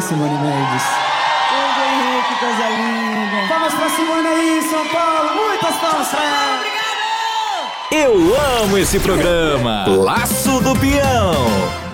Simone Mendes. Hugo Henrique, coisa linda. Palmas pra Simone aí, São Paulo. Muitas palmas pra ela. Eu amo esse programa. Laço do Peão.